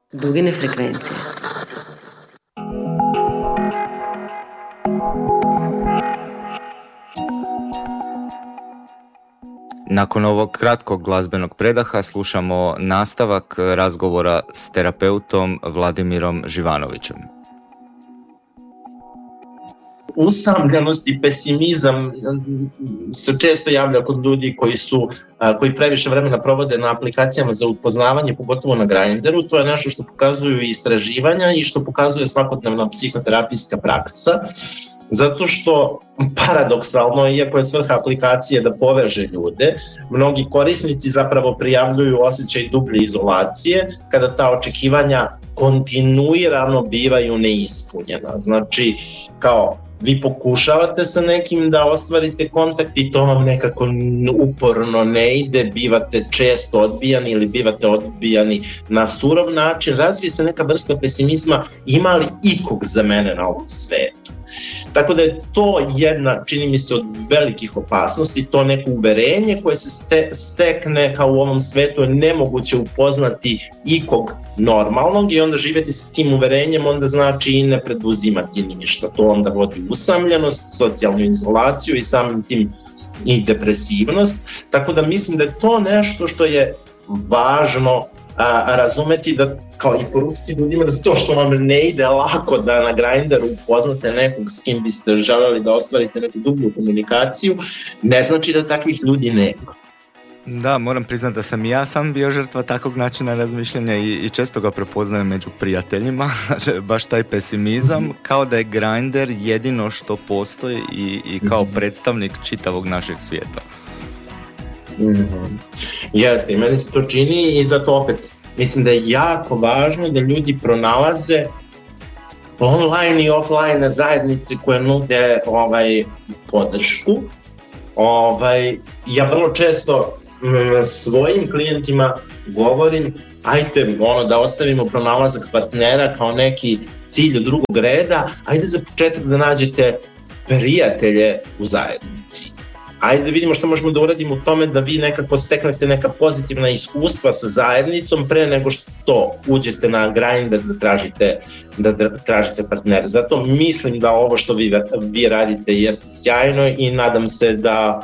Dugine frekvencije. Nakon ovog kratkog glazbenog predaha slušamo nastavak razgovora s terapeutom Vladimirom Živanovićem. Usamljenost i pesimizam se često javlja kod ljudi koji previše vremena provode na aplikacijama za upoznavanje, pogotovo na Grindru. To je nešto što pokazuju istraživanja i što pokazuje svakodnevna psihoterapijska praksa. Zato što, paradoksalno, iako je svrha aplikacije da poveže ljude, mnogi korisnici zapravo prijavljuju osjećaj dublje izolacije kada ta očekivanja kontinuirano bivaju neispunjena. Znači, kao vi pokušavate sa nekim da ostvarite kontakt i to vam nekako uporno ne ide, bivate često odbijani ili bivate odbijani na surov način, razvije se neka vrsta pesimizma, ima li ikog za mene na ovom svetu. Tako da je to jedna, čini mi se, od velikih opasnosti, to neko uverenje koje se stekne kao u ovom svetu je nemoguće upoznati ikog normalnog i onda živjeti s tim uverenjem onda znači i ne preduzimati ništa. To onda vodi usamljenost, socijalnu izolaciju i samim tim i depresivnost. Tako da mislim da je to nešto što je važno razumeti, da kao i poručiti ljudima da to što vam ne ide lako da na Grindru upoznate nekog s kim biste želeli da ostvarite neku dublju komunikaciju, ne znači da takvih ljudi nema. Da, moram priznati da sam i ja sam bio žrtva takvog načina razmišljanja i često ga prepoznajem među prijateljima, baš taj pesimizam, kao da je Grindr jedino što postoji i kao predstavnik čitavog našeg svijeta. Jeste, i meni se to čini i zato opet mislim da je jako važno da ljudi pronalaze online i offline zajednice koje nude podršku. Ja vrlo često svojim klijentima govorim ajde da ostavimo pronalazak partnera kao neki cilj drugog reda, ajde za početak da nađete prijatelje u zajednici. Ajde da vidimo što možemo da uradimo u tome da vi nekako steknete neka pozitivna iskustva sa zajednicom pre nego što uđete na Grindr da tražite partnera. Zato mislim da ovo što vi radite jeste sjajno i nadam se da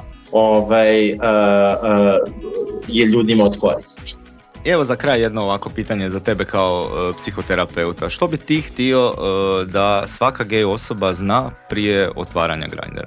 je ljudima od koristi. Evo za kraj jedno ovako pitanje za tebe kao psihoterapeuta. Što bi ti htio da svaka gej osoba zna prije otvaranja Grindra?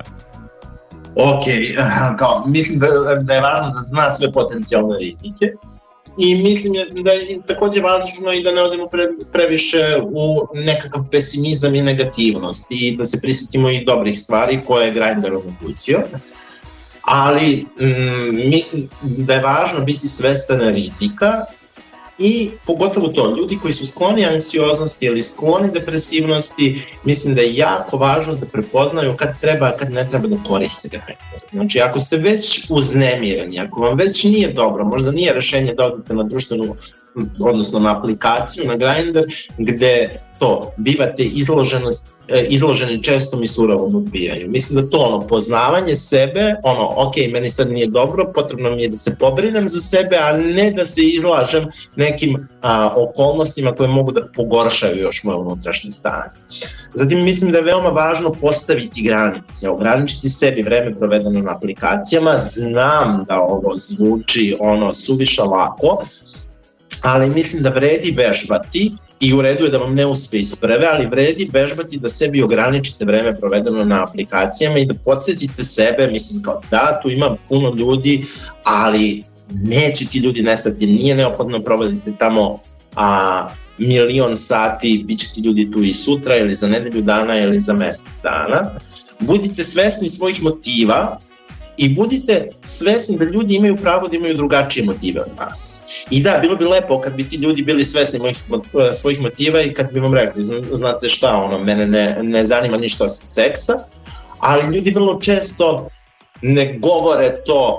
Mislim da je važno da zna sve potencijalne rizike i mislim da je također važno i da ne odemo previše u nekakav pesimizam i negativnost i da se prisjetimo i dobrih stvari koje je Grindr omogućio. Ali mislim da je važno biti svestan rizika i pogotovo to, ljudi koji su skloni anksioznosti ili skloni depresivnosti, mislim da je jako važno da prepoznaju kad treba, kad ne treba da koriste Grindr. Znači, ako ste već uznemireni, ako vam već nije dobro, možda nije rešenje da odete na društvenu, odnosno na aplikaciju, na Grindr, gde to bivate izloženi čestom i surovom odbijanju. Mislim da to poznavanje sebe, meni sad nije dobro, potrebno mi je da se pobrinem za sebe, a ne da se izlažem nekim okolnostima koje mogu da pogoršaju još moje unutrašnje stanje. Zatim mislim da je veoma važno postaviti granice, ograničiti sebi vreme provedeno na aplikacijama. Znam da ovo zvuči suviše lako, ali mislim da vredi vežbati i u redu je da vam ne uspe iz prve, ali vredi vežbati da sebi ograničite vreme provedeno na aplikacijama i da podsjetite sebe, mislim da, tu ima puno ljudi, ali neće ti ljudi nestati, nije neophodno provodite tamo milion sati, bit će ti ljudi tu i sutra ili za nedelju dana ili za mesec dana. Budite svesni svojih motiva i budite svesni da ljudi imaju pravo da imaju drugačije motive od vas. I da, bilo bi lepo kad bi ti ljudi bili svesni svojih motiva i kad bi vam rekli, znate šta, mene ne zanima ništa osim seksa, ali ljudi vrlo često ne govore to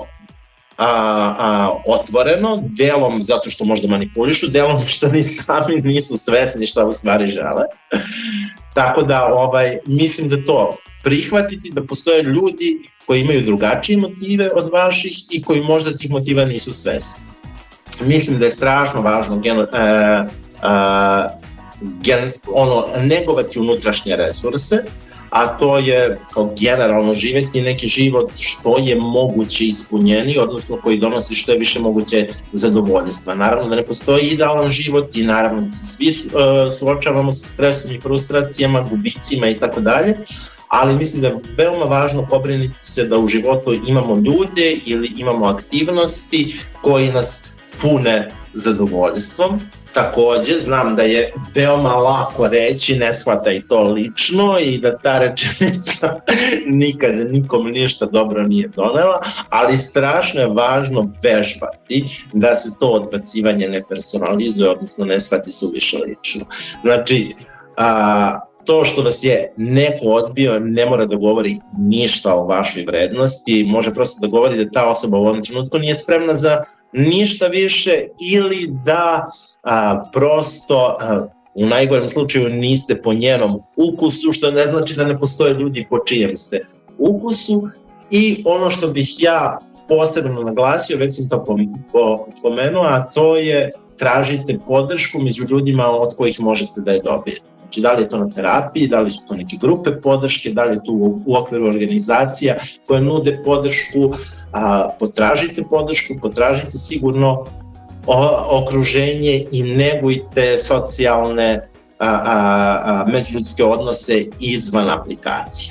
otvoreno, delom zato što možda manipulišu, delom što ni sami nisu svesni šta u stvari žele. Tako da mislim da to prihvatiti, da postoje ljudi koji imaju drugačije motive od vaših i koji možda tih motiva nisu svesni. Mislim da je strašno važno negovati unutrašnje resurse, a to je kao generalno živjeti neki život što je moguće ispunjeni, odnosno koji donosi što je više moguće zadovoljstva. Naravno da ne postoji idealan život i naravno da se svi suočavamo sa stresom i frustracijama, gubicima i tako dalje, ali mislim da je veoma važno pobrinuti se da u životu imamo ljude ili imamo aktivnosti koji nas pune zadovoljstvom. Takođe, znam da je veoma lako reći ne shvataj to lično i da ta rečenica nikad nikom ništa dobro nije donela, ali strašno je važno vežbati da se to odbacivanje ne personalizuje, odnosno ne shvati suviše lično. Znači, to što vas je neko odbio ne mora da govori ništa o vašoj vrednosti, može prosto da govori da ta osoba u ovom trenutku nije spremna za ništa više ili da prosto u najgorem slučaju niste po njenom ukusu, što ne znači da ne postoje ljudi po čijem ste ukusu. I ono što bih ja posebno naglasio, već sam to pomenuo, a to je tražite podršku među ljudima od kojih možete da je dobijete. Znači, da li je to na terapiji, da li su to neke grupe podrške, da li je to u okviru organizacija koje nude podršku, potražite podršku, potražite sigurno okruženje i negujte socijalne međuljudske odnose izvan aplikacije.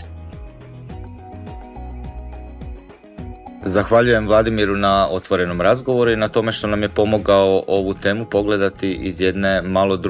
Zahvaljujem Vladimiru na otvorenom razgovoru i na tome što nam je pomogao ovu temu pogledati iz jedne malo